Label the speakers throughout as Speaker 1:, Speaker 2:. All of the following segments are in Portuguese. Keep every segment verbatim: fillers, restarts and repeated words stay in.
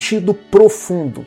Speaker 1: sentido profundo.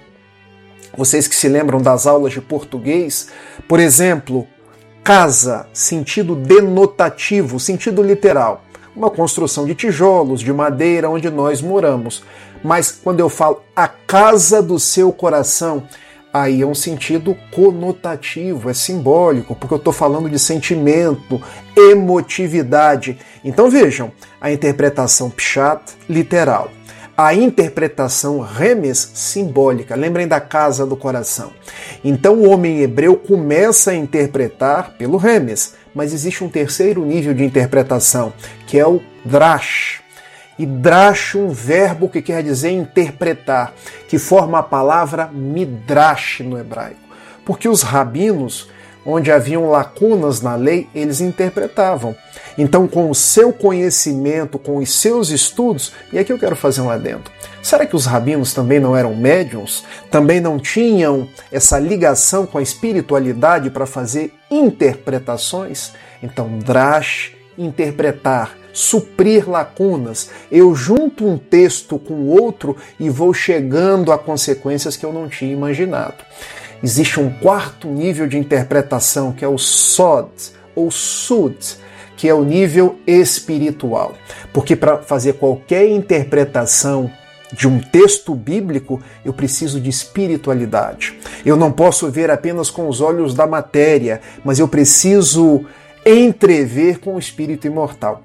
Speaker 1: Vocês que se lembram das aulas de português, por exemplo, casa, sentido denotativo, sentido literal. Uma construção de tijolos, de madeira, onde nós moramos. Mas quando eu falo a casa do seu coração, aí é um sentido conotativo, é simbólico, porque eu estou falando de sentimento, emotividade. Então vejam, a interpretação pshat, literal. A interpretação remes, simbólica. Lembrem da casa do coração. Então o homem hebreu começa a interpretar pelo remes, mas existe um terceiro nível de interpretação, que é o drash. E drash, um verbo que quer dizer interpretar, que forma a palavra midrash no hebraico. Porque os rabinos, onde haviam lacunas na lei, eles interpretavam. Então, com o seu conhecimento, com os seus estudos, e aqui eu quero fazer um adendo. Será que os rabinos também não eram médiuns? Também não tinham essa ligação com a espiritualidade para fazer interpretações? Então, drash, interpretar, suprir lacunas. Eu junto um texto com outro e vou chegando a consequências que eu não tinha imaginado. Existe um quarto nível de interpretação, que é o sod, ou sud, que é o nível espiritual. Porque para fazer qualquer interpretação de um texto bíblico, eu preciso de espiritualidade. Eu não posso ver apenas com os olhos da matéria, mas eu preciso entrever com o espírito imortal.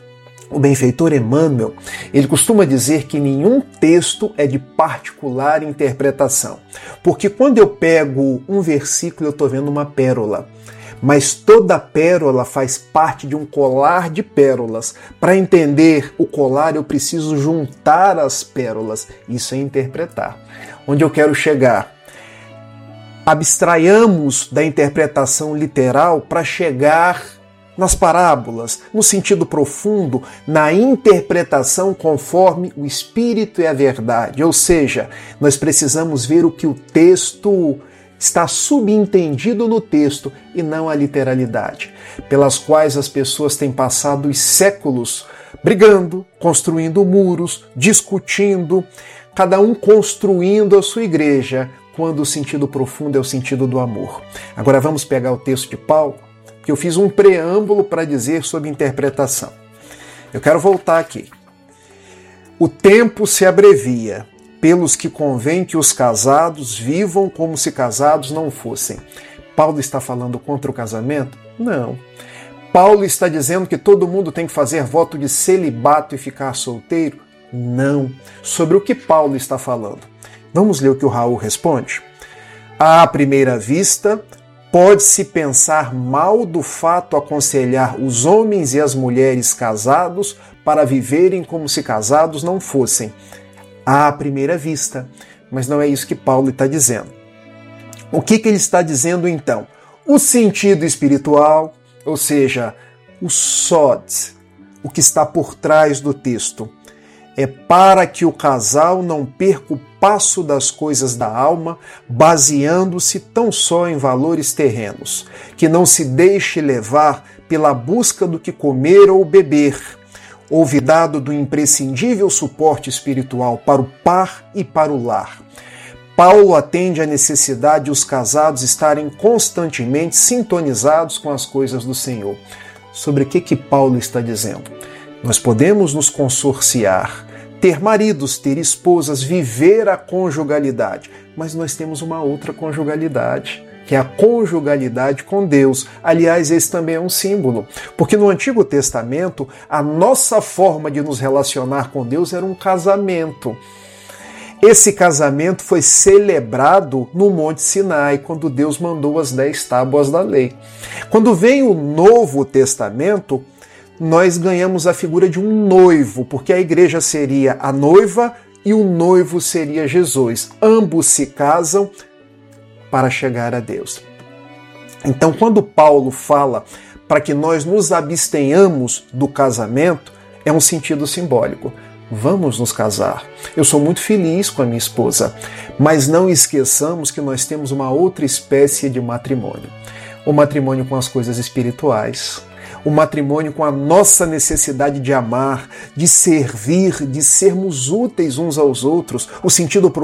Speaker 1: O benfeitor Emmanuel, ele costuma dizer que nenhum texto é de particular interpretação. Porque quando eu pego um versículo, eu estou vendo uma pérola. Mas toda pérola faz parte de um colar de pérolas. Para entender o colar, eu preciso juntar as pérolas. Isso é interpretar. Onde eu quero chegar? Abstraiamos da interpretação literal para chegar nas parábolas, no sentido profundo, na interpretação conforme o Espírito e a verdade. Ou seja, nós precisamos ver o que o texto está subentendido no texto e não a literalidade, pelas quais as pessoas têm passado os séculos brigando, construindo muros, discutindo, cada um construindo a sua igreja, quando o sentido profundo é o sentido do amor. Agora vamos pegar o texto de Paulo, que eu fiz um preâmbulo para dizer sobre interpretação. Eu quero voltar aqui. O tempo se abrevia, pelos que convém que os casados vivam como se casados não fossem. Paulo está falando contra o casamento? Não. Paulo está dizendo que todo mundo tem que fazer voto de celibato e ficar solteiro? Não. Sobre o que Paulo está falando? Vamos ler o que o Raul responde? À primeira vista, pode-se pensar mal do fato aconselhar os homens e as mulheres casados para viverem como se casados não fossem. À primeira vista. Mas não é isso que Paulo está dizendo. O que, que ele está dizendo então? O sentido espiritual, ou seja, o sod, o que está por trás do texto, é para que o casal não perca o passo das coisas da alma, baseando-se tão só em valores terrenos, que não se deixe levar pela busca do que comer ou beber, olvidado do imprescindível suporte espiritual para o par e para o lar. Paulo atende à necessidade de os casados estarem constantemente sintonizados com as coisas do Senhor. Sobre o que, que Paulo está dizendo? Nós podemos nos consorciar, ter maridos, ter esposas, viver a conjugalidade, mas nós temos uma outra conjugalidade, que é a conjugalidade com Deus. Aliás, esse também é um símbolo, porque no Antigo Testamento, a nossa forma de nos relacionar com Deus era um casamento. Esse casamento foi celebrado no Monte Sinai, quando Deus mandou as dez tábuas da lei. Quando vem o Novo Testamento, nós ganhamos a figura de um noivo, porque a igreja seria a noiva e o noivo seria Jesus. Ambos se casam para chegar a Deus. Então, quando Paulo fala para que nós nos abstenhamos do casamento, é um sentido simbólico. Vamos nos casar. Eu sou muito feliz com a minha esposa, mas não esqueçamos que nós temos uma outra espécie de matrimônio. O matrimônio com as coisas espirituais, o matrimônio com a nossa necessidade de amar, de servir, de sermos úteis uns aos outros, o sentido